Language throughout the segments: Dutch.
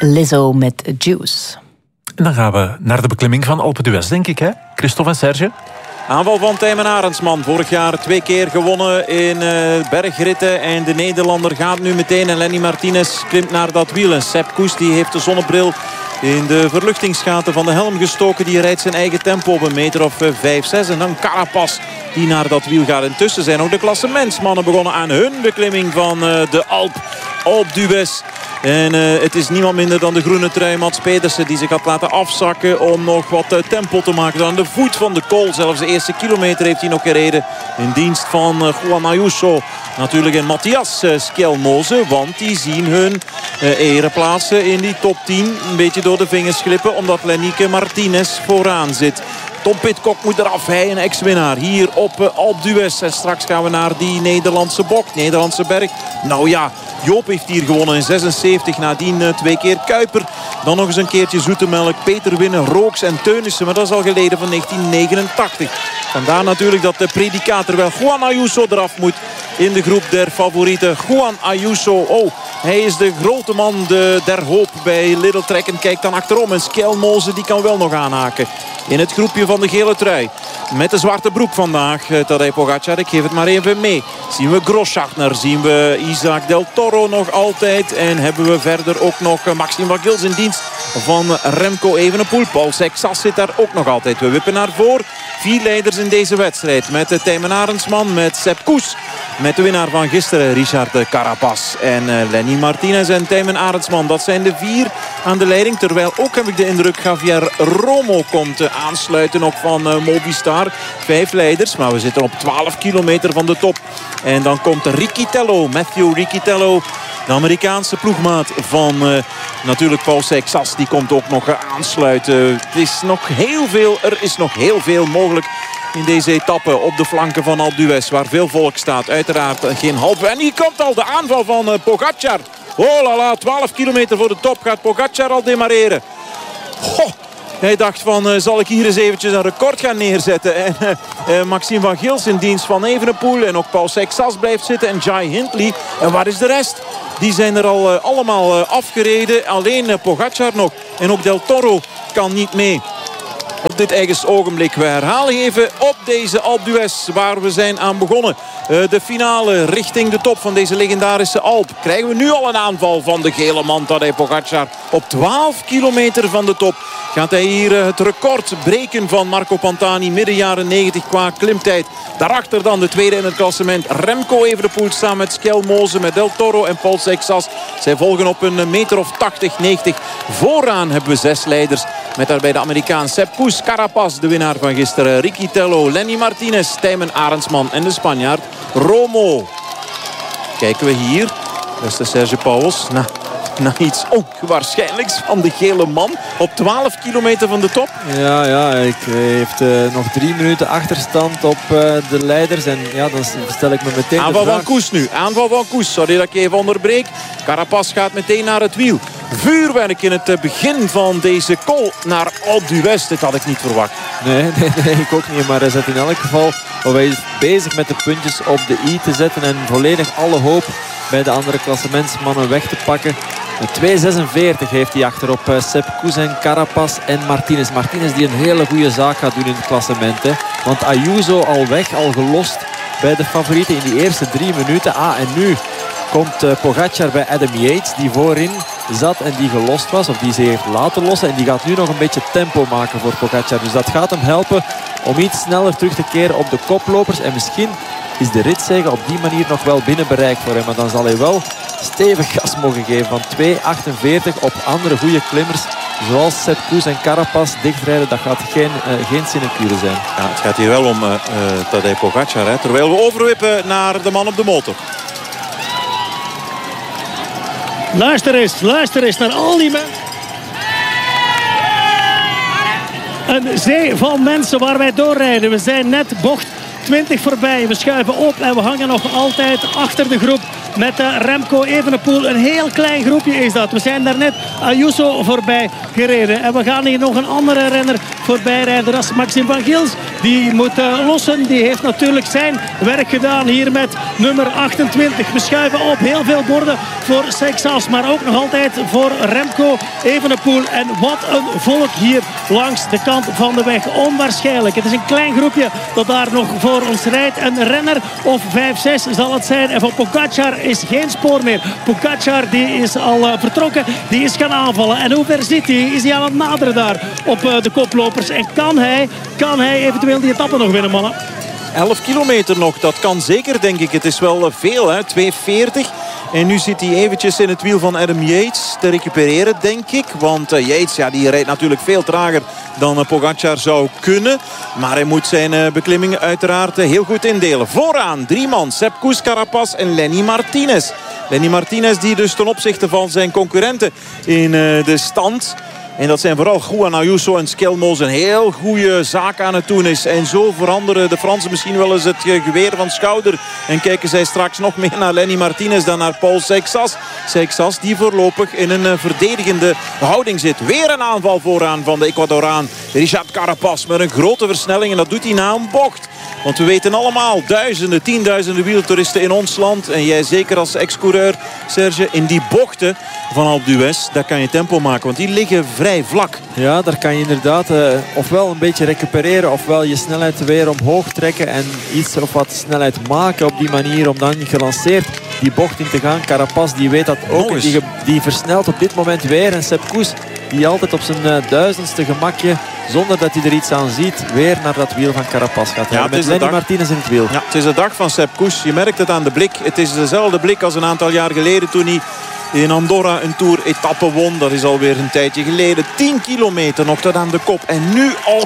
Lizzo met Juice. En dan gaan we naar de beklimming van Alpe d'Huez, denk ik, hè? Christophe en Serge. Aanval van Tijmen Arendsman. Vorig jaar 2 keer gewonnen in bergritten. En de Nederlander gaat nu meteen. En Lenny Martinez klimt naar dat wiel. En Sepp Kuss die heeft de zonnebril in de verluchtingsgaten van de helm gestoken. Die rijdt zijn eigen tempo op een meter of 5, 6. En dan Carapaz die naar dat wiel gaat. Intussen zijn ook de klassementsmannen begonnen aan hun beklimming van de Alpe d'Huez. En het is niemand minder dan de groene trui Mats Pedersen die zich had laten afzakken om nog wat tempo te maken. Aan de voet van de kool. Zelfs de eerste kilometer heeft hij nog gereden in dienst van Juan Ayuso. Natuurlijk en Matthias Skjelmose. Want die zien hun ereplaatsen in die top 10 een beetje door de vingers glippen. Omdat Lenieke Martinez vooraan zit. Tom Pidcock moet eraf. Hij een ex-winnaar hier op Alpe d'Huez. En straks gaan we naar die Nederlandse bok. Nederlandse berg. Nou ja, Joop heeft hier gewonnen in 76. Nadien 2 keer Kuiper. Dan nog eens een keertje Zoetemelk. Peter Winnen, Rooks en Teunissen. Maar dat is al geleden van 1989. Vandaar natuurlijk dat de predicaat terwijl Juan Ayuso eraf moet in de groep der favorieten. Juan Ayuso. Oh, hij is de grote man der hoop bij Lidl Trek. En kijkt dan achterom. En Skjelmose die kan wel nog aanhaken. In het groepje van de gele trui. Met de zwarte broek vandaag. Tadej Pogacar, ik geef het maar even mee. Zien we Grosschartner. Zien we Isaac Del Toro nog altijd. En hebben we verder ook nog Maxime van Gils in dienst van Remco Evenepoel. Paul Sexas zit daar ook nog altijd. We wippen naar voor. 4 leiders in deze wedstrijd. Met Tijmen Arendsman. Met Sepp Kuss. Met de winnaar van gisteren, Richard Carapaz. En Lenny Martinez en Tijmen Arendsman. Dat zijn de 4 aan de leiding. Terwijl ook heb ik de indruk Javier Romo komt aansluiten nog van Movistar. 5 leiders, maar we zitten op 12 kilometer van de top. En dan komt Riccitello, Matthew Riccitello. De Amerikaanse ploegmaat van natuurlijk Paul Sexas. Die komt ook nog aansluiten. Er is nog heel veel mogelijk in deze etappe op de flanken van Alpe d'Huez. Waar veel volk staat. Uiteraard geen halve. En hier komt al de aanval van Pogacar. Oh la la, 12 kilometer voor de top gaat Pogacar al demareren. Goh. Hij dacht van, zal ik hier eens eventjes een record gaan neerzetten. En Maxime van Gils in dienst van Evenepoel. En ook Paul Sexas blijft zitten. En Jai Hindley. En waar is de rest? Die zijn er al allemaal afgereden. Alleen Pogacar nog. En ook Del Toro kan niet mee. Op dit eigen ogenblik. We herhalen even op deze Alpe d'Huez waar we zijn aan begonnen. De finale richting de top van deze legendarische Alp. Krijgen we nu al een aanval van de gele man Tadej Pogacar. Op 12 kilometer van de top gaat hij hier het record breken van Marco Pantani. Midden jaren 90 qua klimtijd. Daarachter dan de tweede in het klassement. Remco Evenepoel samen met Skjelmose, met Del Toro en Paul Sexas. Zij volgen op een meter of 80, 90. Vooraan hebben we 6 leiders. Met daarbij de Amerikaan Sepp Kuss, Carapaz, de winnaar van gisteren. Riccitello, Lenny Martinez, Tijmen Arendsman en de Spanjaard Romo. Kijken we hier. Beste Serge Pauwels. Na iets onwaarschijnlijks van de gele man. Op 12 kilometer van de top. Ja, hij heeft nog 3 minuten achterstand op de leiders. En ja, dan stel ik me meteen aanval van Kuss nu. Aanval van Kuss. Sorry dat ik even onderbreek. Carapaz gaat meteen naar het wiel. Vuurwerk in het begin van deze col naar Alpe d'Huez. Dit had ik niet verwacht. Nee, ik ook niet. Maar hij zet in elk geval is bezig met de puntjes op de i te zetten. En volledig alle hoop bij de andere klassementsmannen weg te pakken. 2.46 heeft hij achterop Sepp Kuss en Carapaz en Martinez. Martinez die een hele goede zaak gaat doen in het klassement. Hè. Want Ayuso al weg, al gelost bij de favorieten in die eerste 3 minuten. En nu komt Pogacar bij Adam Yates die voorin zat en die gelost was. Of die ze heeft laten lossen. En die gaat nu nog een beetje tempo maken voor Pogacar. Dus dat gaat hem helpen om iets sneller terug te keren op de koplopers. En misschien is de ritzege op die manier nog wel binnen bereik voor hem. Maar dan zal hij wel stevig gas mogen geven. Van 2.48 op andere goede klimmers. Zoals Sepp Kuss en Carapaz dichtrijden. Dat gaat geen sinecure zijn. Ja, het gaat hier wel om Tadej Pogacar. Hè? Terwijl we overwippen naar de man op de motor. Luister eens naar al die mensen. Een zee van mensen waar wij doorrijden. We zijn net bocht 20 voorbij. We schuiven op en we hangen nog altijd achter de groep met Remco Evenepoel. Een heel klein groepje is dat. We zijn daar net Ayuso voorbij gereden. En we gaan hier nog een andere renner voorbij rijden. Dat is Maxime van Gils. die moet lossen. Die heeft natuurlijk zijn werk gedaan hier met nummer 28. We schuiven op. Heel veel borden voor Seixas, maar ook nog altijd voor Remco Evenepoel. En wat een volk hier langs de kant van de weg. Onwaarschijnlijk. Het is een klein groepje dat daar nog voor ons rijdt. Een renner of 5-6 zal het zijn. En van Pogačar is geen spoor meer. Pogačar die is al vertrokken. Die is gaan aanvallen. En hoe ver zit hij? Is hij aan het naderen daar op de koplopers? En kan hij eventueel die etappe nog winnen, mannen? 11 kilometer nog, dat kan zeker, denk ik. Het is wel veel, hè? 2:40. En nu zit hij eventjes in het wiel van Adam Yates te recupereren, denk ik. Want Yates, ja, die rijdt natuurlijk veel trager dan Pogačar zou kunnen. Maar hij moet zijn beklimmingen uiteraard heel goed indelen. Vooraan 3 man, Sepp Kuss, Carapaz en Lenny Martinez. Lenny Martinez die dus ten opzichte van zijn concurrenten in de stand... En dat zijn vooral Juan Ayuso en Skelmose een heel goede zaak aan het doen is. En zo veranderen de Fransen misschien wel eens het geweer van schouder. En kijken zij straks nog meer naar Lenny Martinez dan naar Paul Seixas. Seixas die voorlopig in een verdedigende houding zit. Weer een aanval vooraan van de Ecuadoraan Richard Carapaz met een grote versnelling. En dat doet hij na een bocht. Want we weten allemaal, duizenden, tienduizenden wieltoeristen in ons land. En jij zeker als ex-coureur, Serge, in die bochten van Alpe d'Huez, daar kan je tempo maken. Want die liggen vrij vlak. Ja, daar kan je inderdaad ofwel een beetje recupereren, ofwel je snelheid weer omhoog trekken en iets of wat snelheid maken op die manier om dan gelanceerd die bocht in te gaan. Carapaz die weet dat ook. Die versnelt op dit moment weer. En Sepp Kuss die altijd op zijn duizendste gemakje, zonder dat hij er iets aan ziet, weer naar dat wiel van Carapaz gaat. Ja, met Lenny Martinez in het wiel. Ja, het is de dag van Sepp Kuss. Je merkt het aan de blik. Het is dezelfde blik als een aantal jaar geleden toen hij in Andorra een Tour-etappe won. Dat is alweer een tijdje geleden. 10 kilometer nog tot aan de kop. En nu al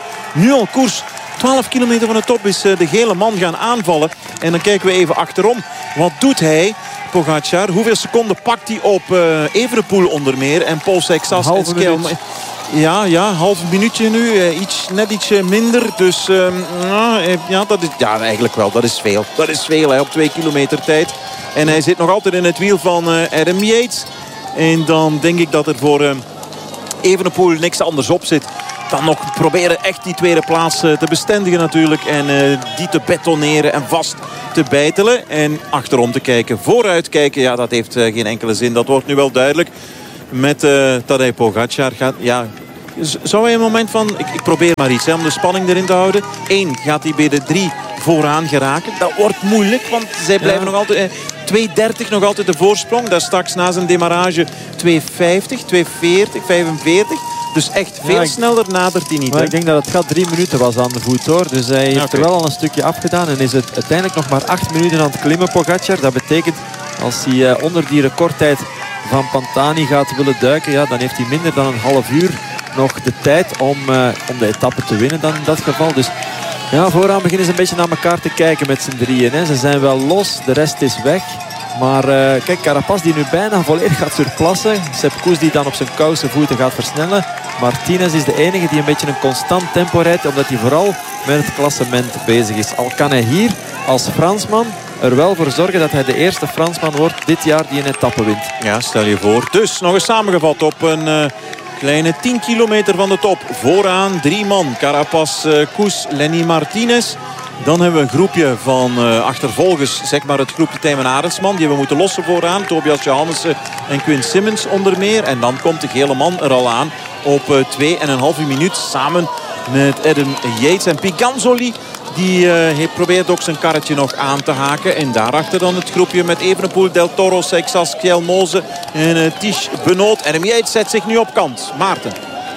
koers. 12 kilometer van de top is de gele man gaan aanvallen. En dan kijken we even achterom. Wat doet hij? Pogačar. Hoeveel seconden pakt hij op Evenepoel onder meer? En Paul Seixas en Skelmose. Ja, half minuutje nu. Net ietsje minder. Dus dat is eigenlijk wel. Dat is veel. Dat is veel hè, op 2 kilometer tijd. En hij zit nog altijd in het wiel van Adam Yates. En dan denk ik dat er voor Evenepoel niks anders op zit dan nog proberen echt die tweede plaats te bestendigen natuurlijk. En die te betoneren en vast te bijtelen. En achterom te kijken. Vooruit kijken, ja, dat heeft geen enkele zin. Dat wordt nu wel duidelijk. Met Tadej Pogačar gaat... Ja, zou hij een moment van... Ik probeer maar iets hè, om de spanning erin te houden. 1, gaat hij bij de 3 vooraan geraken. Dat wordt moeilijk, want zij blijven nog altijd... 2:30 nog altijd de voorsprong. Daar straks na zijn demarrage 2:50, 2:40, 45. Dus echt veel sneller nadert hij niet. Ik denk dat het gat 3 minuten was aan de voet hoor. Dus hij heeft er wel al een stukje afgedaan. En is het uiteindelijk nog maar 8 minuten aan het klimmen, Pogačar. Dat betekent als hij onder die recordtijd van Pantani gaat willen duiken. Ja, dan heeft hij minder dan een half uur nog de tijd om de etappe te winnen dan in dat geval. Dus ja, vooraan beginnen ze een beetje naar elkaar te kijken met z'n drieën. Hè. Ze zijn wel los, de rest is weg. Maar kijk, Carapaz die nu bijna volledig gaat surplassen. Sepp Kuss die dan op zijn koude voeten gaat versnellen. Martinez is de enige die een beetje een constant tempo rijdt. Omdat hij vooral met het klassement bezig is. Al kan hij hier als Fransman er wel voor zorgen dat hij de eerste Fransman wordt dit jaar die een etappe wint. Ja, stel je voor. Dus nog eens samengevat op een... kleine 10 kilometer van de top. Vooraan 3 man. Carapaz, Kuss, Lenny Martinez. Dan hebben we een groepje van achtervolgers. Zeg maar het groepje Tijmen Arendsman. Die we moeten lossen vooraan. Tobias Johannessen en Quinn Simmons onder meer. En dan komt de gele man er al aan. Op 2,5 minuut. Samen met Adam Yates en Piganzoli. Die probeert ook zijn karretje nog aan te haken. En daarachter dan het groepje met Evenepoel, Del Toro, Seixas, Skelmose en Tish Benoot. En Yates zet zich nu op kant. Maarten.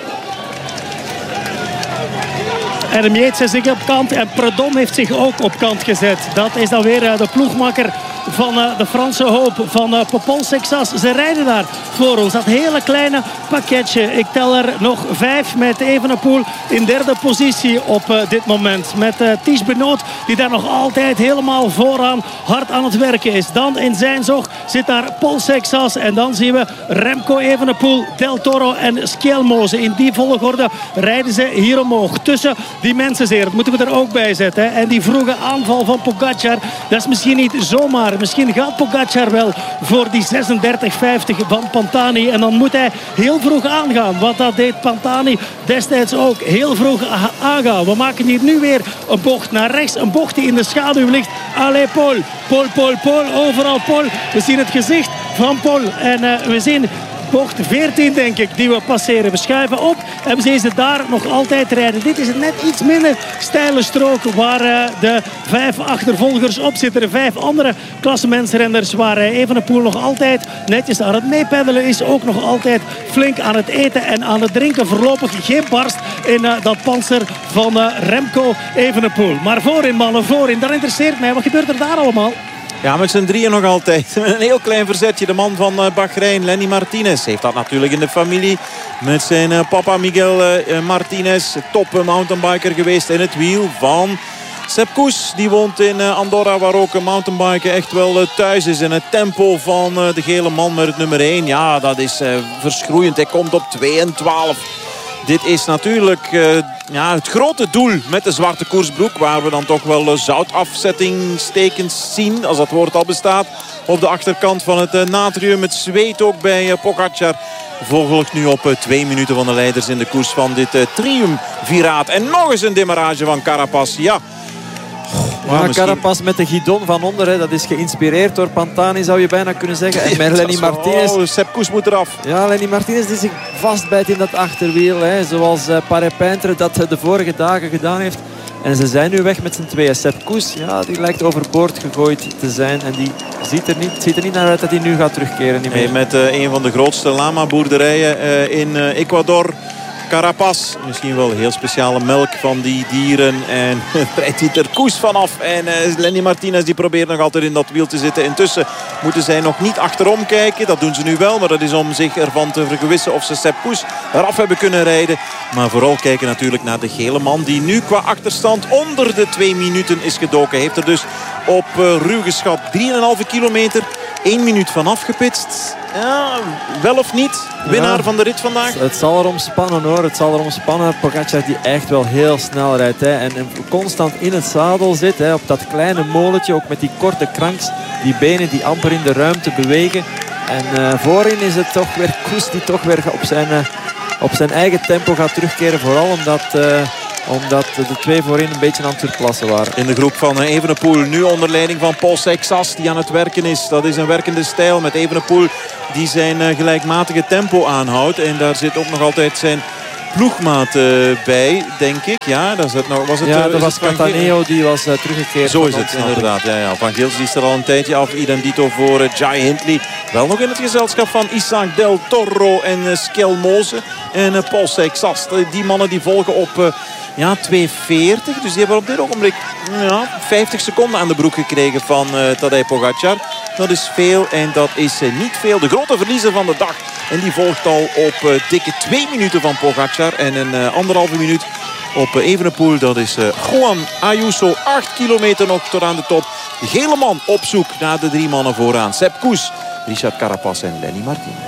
Adam Yates zet zich op kant en Predom heeft zich ook op kant gezet. Dat is dan weer de ploegmakker van de Franse hoop van Paul Seixas. Ze rijden daar voor ons. Dat hele kleine pakketje. Ik tel er nog 5 met Evenepoel in derde positie op dit moment. Met Tish Benoot die daar nog altijd helemaal vooraan hard aan het werken is. Dan in zijn zog zit daar Paul Seixas. En dan zien we Remco Evenepoel, Del Toro en Skelmose. In die volgorde rijden ze hier omhoog. Tussen die mensen zeer. Dat moeten we er ook bij zetten. En die vroege aanval van Pogačar. Dat is misschien niet zomaar Misschien gaat Pogačar wel voor die 36,50 van Pantani. En dan moet hij heel vroeg aangaan. Want dat deed Pantani destijds ook. Heel vroeg aangaan. We maken hier nu weer een bocht naar rechts. Een bocht die in de schaduw ligt. Allee, Paul. Paul. Overal Paul. We zien het gezicht van Paul. En we zien bocht 14, denk ik, die we passeren. We schuiven op en we zien ze daar nog altijd rijden. Dit is een net iets minder steile strook waar de 5 achtervolgers op zitten. De 5 andere klassementsrenners waar Evenepoel nog altijd netjes aan het meepeddelen is. Ook nog altijd flink aan het eten en aan het drinken. Voorlopig geen barst in dat panzer van Remco Evenepoel. Maar voorin, mannen, voorin. Dat interesseert mij. Wat gebeurt er daar allemaal? Ja, met z'n drieën nog altijd. Een heel klein verzetje. De man van Bahrein, Lenny Martinez, heeft dat natuurlijk in de familie. Met zijn papa Miguel Martinez. Top mountainbiker geweest in het wiel van Sepp Kuss. Die woont in Andorra, waar ook mountainbiken echt wel thuis is. En het tempo van de gele man met het nummer 1. Ja, dat is verschroeiend. Hij komt op 2:12. Dit is natuurlijk het grote doel met de zwarte koersbroek. Waar we dan toch wel zoutafzettingstekens zien. Als dat woord al bestaat. Op de achterkant van het natrium. Het zweet ook bij Pogačar. Volgt nu op 2 minuten van de leiders in de koers van dit triumviraat. En nog eens een demarrage van Carapaz. Ja. Maar Carapaz met de guidon van onder, hè, dat is geïnspireerd door Pantani, zou je bijna kunnen zeggen. En met Lenny Martinez. Sepp Kuss moet eraf. Ja, Lenny Martinez die zich vastbijt in dat achterwiel. Hè, zoals Parepintre dat de vorige dagen gedaan heeft. En ze zijn nu weg met z'n tweeën. Sepp Kuss, ja, die lijkt overboord gegooid te zijn. En die ziet er niet naar uit dat hij nu gaat terugkeren. Niet meer. Met een van de grootste lama-boerderijen in Ecuador. Carapaz, misschien wel heel speciale melk van die dieren. En rijdt hij er Kuss vanaf. En Lenny Martinez die probeert nog altijd in dat wiel te zitten. Intussen moeten zij nog niet achterom kijken. Dat doen ze nu wel, maar dat is om zich ervan te vergewissen of ze Sepp Kuss eraf hebben kunnen rijden. Maar vooral kijken natuurlijk naar de gele man die nu qua achterstand onder de 2 minuten is gedoken. Heeft er dus op ruw geschat 3,5 kilometer 1 minuut vanaf gepitst. Ja, wel of niet? Winnaar van de rit vandaag? Het zal erom spannen hoor. Het zal erom spannen. Pogačar die echt wel heel snel rijdt. Hè. En constant in het zadel zit. Hè. Op dat kleine molentje. Ook met die korte kranks. Die benen die amper in de ruimte bewegen. En voorin is het toch weer Kuss die toch weer op zijn eigen tempo gaat terugkeren. Vooral omdat de 2 voorin een beetje aan het verplassen waren. In de groep van Evenepoel. Nu onder leiding van Paul Seixas die aan het werken is. Dat is een werkende stijl met Evenepoel die zijn gelijkmatige tempo aanhoudt. En daar zit ook nog altijd zijn ploegmaat bij, denk ik. Ja, dat was Cattaneo die was teruggekeerd. Zo is het, inderdaad. Ja. Van Gils die is er al een tijdje af. Idem dito voor Jai Hindley. Wel nog in het gezelschap van Isaac Del Toro en Skelmose. En Paul Seixas. Die mannen die volgen op 2:40. Dus die hebben op dit ogenblik 50 seconden aan de broek gekregen van Tadej Pogačar. Dat is veel en dat is niet veel. De grote verliezer van de dag. En die volgt al op dikke 2 minuten van Pogačar. En een 1,5 minuut op Evenepoel. Dat is Juan Ayuso. 8 kilometer nog tot aan de top. De gele man op zoek naar de 3 mannen vooraan. Sepp Kuss, Richard Carapaz en Lenny Martinez.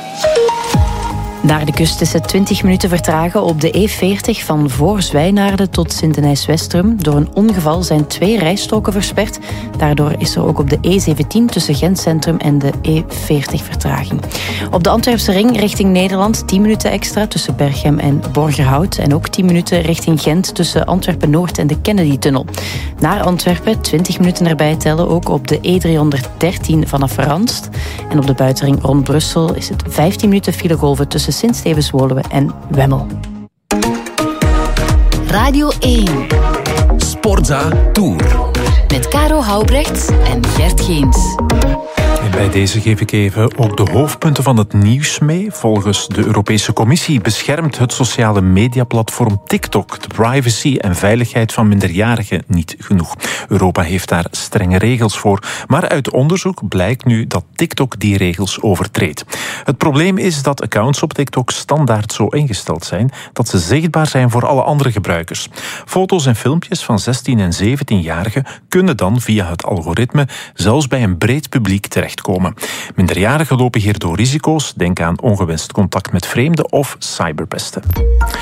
Naar de kust is het 20 minuten vertragen op de E40 van voor Zwijnaarden tot Sint-Denijs-Westrum. Door een ongeval zijn 2 rijstroken versperd. Daardoor is er ook op de E17 tussen Gent Centrum en de E40 vertraging. Op de Antwerpse ring richting Nederland 10 minuten extra tussen Berchem en Borgerhout. En ook 10 minuten richting Gent tussen Antwerpen-Noord en de Kennedy-tunnel. Naar Antwerpen 20 minuten erbij tellen, ook op de E313 vanaf Randst. En op de buitenring rond Brussel is het 15 minuten filegolven tussen Sint-Stevens-Woluwe en Wemmel. Radio 1. Sportza Tour. Met Caro Houbrechts en Gert Geens. En bij deze geef ik even ook de hoofdpunten van het nieuws mee. Volgens de Europese Commissie beschermt het sociale mediaplatform TikTok de privacy en veiligheid van minderjarigen niet genoeg. Europa heeft daar strenge regels voor. Maar uit onderzoek blijkt nu dat TikTok die regels overtreedt. Het probleem is dat accounts op TikTok standaard zo ingesteld zijn dat ze zichtbaar zijn voor alle andere gebruikers. Foto's en filmpjes van 16- en 17-jarigen kunnen dan via het algoritme zelfs bij een breed publiek terechtkomen. Minderjarigen lopen hierdoor risico's. Denk aan ongewenst contact met vreemden of cyberpesten.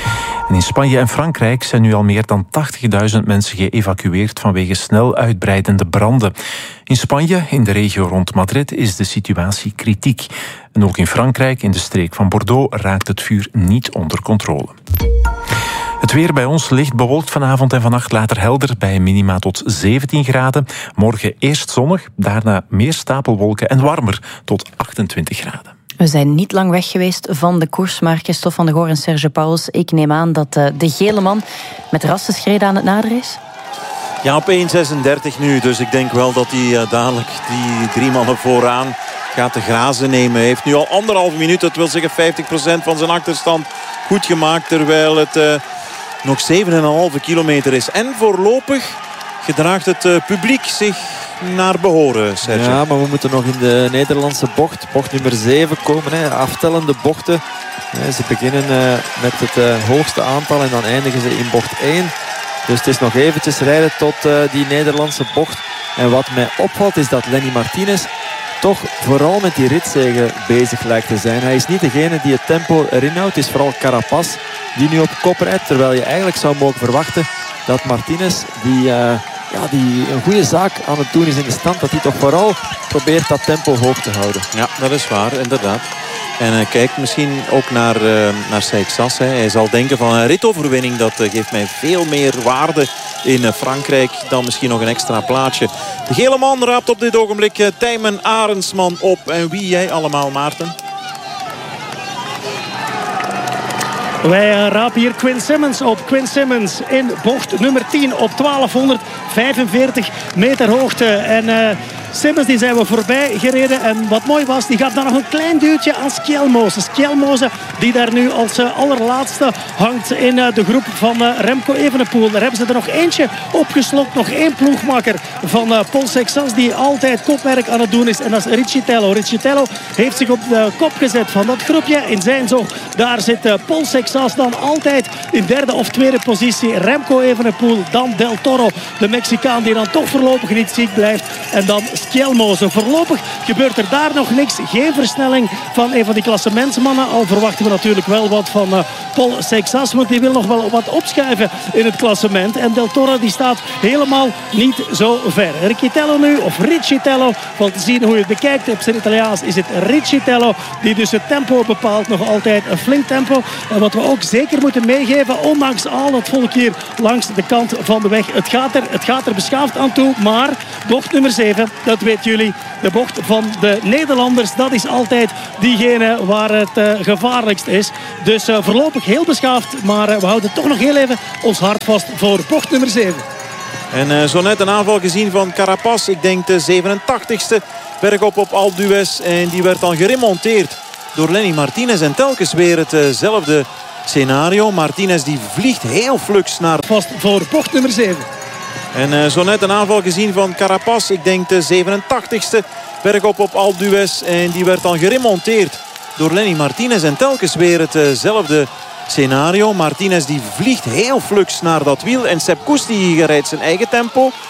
En in Spanje en Frankrijk zijn nu al meer dan 80.000 mensen geëvacueerd vanwege snel uitbreidende branden. In Spanje, in de regio rond Madrid, is de situatie kritiek. En ook in Frankrijk, in de streek van Bordeaux, raakt het vuur niet onder controle. Het weer bij ons licht bewolkt vanavond en vannacht, later helder bij minima tot 17 graden. Morgen eerst zonnig, daarna meer stapelwolken en warmer tot 28 graden. We zijn niet lang weg geweest van de koers, maar Christophe van der Goor en Serge Pauwels, ik neem aan dat de gele man met rassenschreden aan het naderen is? Ja, op 1.36 nu, dus ik denk wel dat hij dadelijk die 3 mannen vooraan gaat te grazen nemen. Hij heeft nu al 1,5 minuut, dat wil zeggen 50% van zijn achterstand goed gemaakt, terwijl het nog 7,5 kilometer is. En voorlopig gedraagt het publiek zich naar behoren, Serge. Ja, maar we moeten nog in de Nederlandse bocht nummer 7 komen. Hè. Aftellende bochten. Ze beginnen met het hoogste aantal en dan eindigen ze in bocht 1. Dus het is nog eventjes rijden tot die Nederlandse bocht. En wat mij opvalt is dat Lenny Martinez toch vooral met die ritzege bezig lijkt te zijn. Hij is niet degene die het tempo erin houdt. Het is vooral Carapaz die nu op kop rijdt. Terwijl je eigenlijk zou mogen verwachten dat Martinez, die een goede zaak aan het doen is in de stand, dat hij toch vooral probeert dat tempo hoog te houden. Ja, dat is waar, inderdaad. En hij kijkt misschien ook naar Seixas. Hij zal denken van een ritoverwinning, dat geeft mij veel meer waarde in Frankrijk dan misschien nog een extra plaatje. De gele man raapt op dit ogenblik Tijmen Arendsman op. En wie jij allemaal, Maarten? Wij rapen hier Quinn Simmons op. Quinn Simmons in bocht nummer 10 op 1245 meter hoogte. En Simmons die zijn we voorbij gereden. En wat mooi was, die gaf dan nog een klein duwtje aan Skjelmose. Skjelmose die daar nu als allerlaatste hangt in de groep van Remco Evenepoel. Daar hebben ze er nog eentje opgeslokt. Nog één ploegmakker van Paul Seixas die altijd kopwerk aan het doen is. En dat is Riccitello. Riccitello heeft zich op de kop gezet van dat groepje. In zijn zog, daar zit Paul Seixas dan altijd in derde of tweede positie. Remco Evenepoel, dan Del Toro, de Mexicaan die dan toch voorlopig niet ziek blijft. En dan Skjelmose. Voorlopig gebeurt er daar nog niks. Geen versnelling van een van die klassementsmannen. Al verwachten we natuurlijk wel wat van Paul Seixas, want die wil nog wel wat opschuiven in het klassement. En Del Toro die staat helemaal niet zo ver. Riccitello nu, of Riccitello, want te zien hoe je het bekijkt. Op zijn Italiaans is het Riccitello die dus het tempo bepaalt. Nog altijd een flink tempo. En wat we ook zeker moeten meegeven, ondanks al dat volk hier langs de kant van de weg. Het gaat er beschaafd aan toe, maar bocht nummer 7, dat weten jullie. De bocht van de Nederlanders, dat is altijd diegene waar het gevaarlijkst is. Dus voorlopig heel beschaafd, maar we houden toch nog heel even ons hart vast voor bocht nummer 7. En zo net een aanval gezien van Carapaz. Ik denk de 87ste bergop op Alpe d'Huez. En die werd dan geremonteerd door Lenny Martinez. En telkens weer hetzelfde scenario. Martinez die vliegt heel flux naar... Vast voor bocht nummer 7. En zo net een aanval gezien van Carapaz. Ik denk de 87ste bergop op Alpe d'Huez. En die werd dan geremonteerd door Lenny Martinez. En telkens weer hetzelfde scenario. Martinez die vliegt heel flux naar dat wiel. En Sepp Kuss die rijdt zijn eigen tempo.